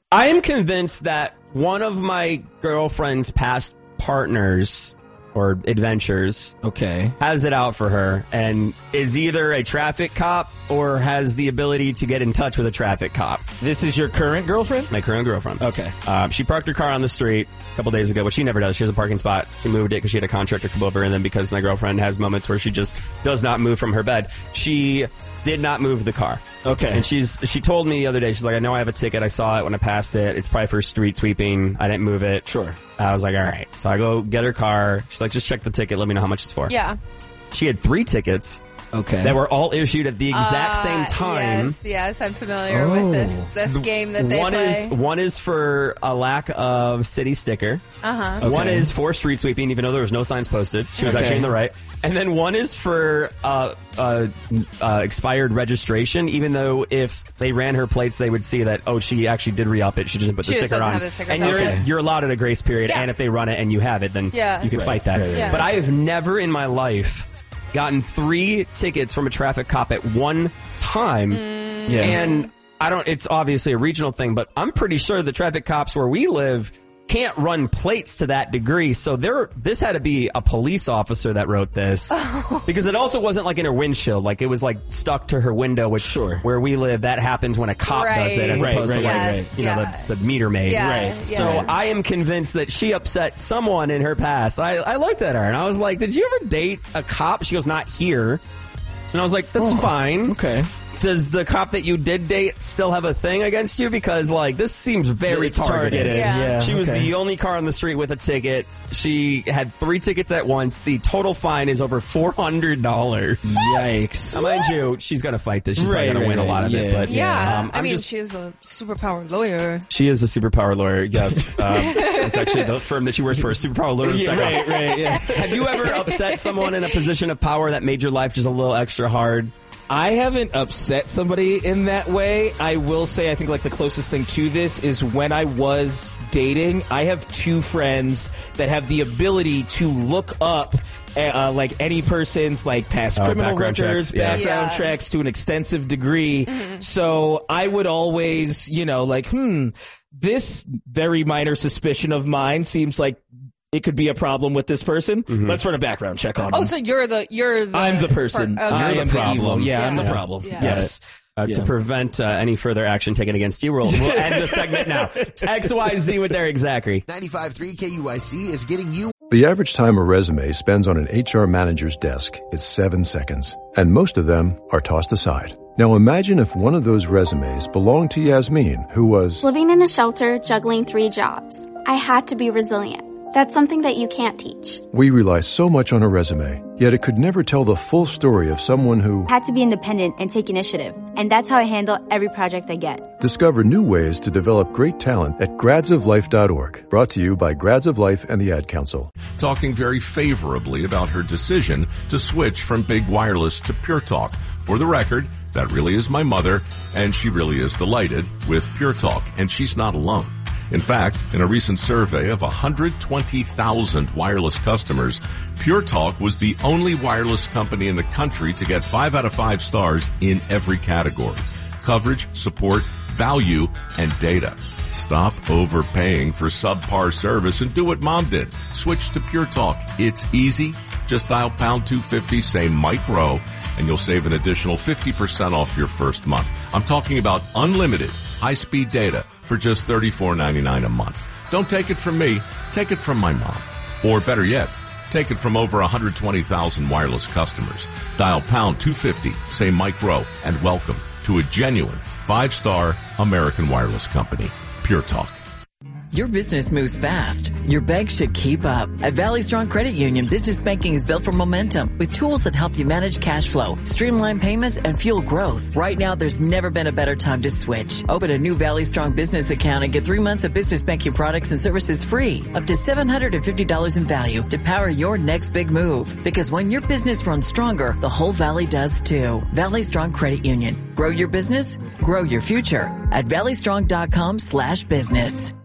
I am convinced that one of my girlfriend's past partners or adventures has it out for her and is either a traffic cop or has the ability to get in touch with a traffic cop. This is your current girlfriend? My current girlfriend. Okay. She parked her car on the street a couple days ago, but she never does. She has a parking spot. She moved it because she had a contractor come over, and then because my girlfriend has moments where she just does not move from her bed, she did not move the car. Okay. And she told me the other day, she's like, I know I have a ticket. I saw it when I passed it. It's probably for street sweeping. I didn't move it. Sure. I was like, all right. So I go get her car. She's like, just check the ticket. Let me know how much it's for. Yeah. She had 3 tickets. Okay. That were all issued at the exact same time. Yes, I'm familiar with this game that they play. One is for a lack of city sticker. Uh-huh. Okay. One is for street sweeping, even though there was no signs posted. She was actually in the right. And then one is for expired registration, even though if they ran her plates, they would see that, she actually did re-up it. She just didn't put the sticker on. Have the sticker and you're allowed at a grace period, and if they run it and you have it, then you can fight that. Right. But I have never in my life gotten 3 tickets from a traffic cop at one time. And it's obviously a regional thing, but I'm pretty sure the traffic cops where we live can't run plates to that degree. So this had to be a police officer that wrote this because it also wasn't like in her windshield. Like it was like stuck to her window, which where we live, that happens when a cop does it as opposed to the meter maid. So I am convinced that she upset someone in her past. I looked at her and I was like, did you ever date a cop? She goes, not here. And I was like, that's fine. Okay. Does the cop that you did date still have a thing against you? Because, this seems very targeted. Yeah. She was the only car on the street with a ticket. She had 3 tickets at once. The total fine is over $400. Yikes. Now, mind you, she's going to fight this. She's probably going to win a lot of it. But she's a superpower lawyer. She is a superpower lawyer, yes. It's actually the firm that she works for, a superpower lawyer. Have you ever upset someone in a position of power that made your life just a little extra hard? I haven't upset somebody in that way. I will say I think the closest thing to this is when I was dating, I have 2 friends that have the ability to look up any person's past criminal records, background checks to an extensive degree. Mm-hmm. So I would always, this very minor suspicion of mine seems like it could be a problem with this person. Mm-hmm. Let's run a background check on him. So you're the I'm the person. I am the problem. I'm the problem. Yeah. Yes. To prevent any further action taken against you, we'll end the segment now. XYZ with Derek Zachary. 95.3 KUIC is getting you. The average time a resume spends on an HR manager's desk is 7 seconds, and most of them are tossed aside. Now imagine if one of those resumes belonged to Yasmin, who was living in a shelter, juggling 3 jobs. I had to be resilient. That's something that you can't teach. We rely so much on a resume, yet it could never tell the full story of someone who had to be independent and take initiative. And that's how I handle every project I get. Discover new ways to develop great talent at gradsoflife.org. Brought to you by Grads of Life and the Ad Council. Talking very favorably about her decision to switch from Big Wireless to Pure Talk. For the record, that really is my mother, and she really is delighted with Pure Talk, and she's not alone. In fact, in a recent survey of 120,000 wireless customers, Pure Talk was the only wireless company in the country to get 5 out of 5 stars in every category: coverage, support, value, and data. Stop overpaying for subpar service and do what Mom did. Switch to Pure Talk. It's easy. Just dial pound 250, say Mike Rowe, and you'll save an additional 50% off your first month. I'm talking about unlimited high-speed data for just $34.99 a month. Don't take it from me. Take it from my mom. Or better yet, take it from over 120,000 wireless customers. Dial pound 250, say Mike Rowe, and welcome to a genuine 5-star American wireless company. Pure Talk. Your business moves fast. Your bank should keep up. At Valley Strong Credit Union, business banking is built for momentum with tools that help you manage cash flow, streamline payments, and fuel growth. Right now, there's never been a better time to switch. Open a new Valley Strong business account and get 3 months of business banking products and services free, up to $750 in value to power your next big move. Because when your business runs stronger, the whole Valley does too. Valley Strong Credit Union. Grow your business, grow your future at valleystrong.com/business.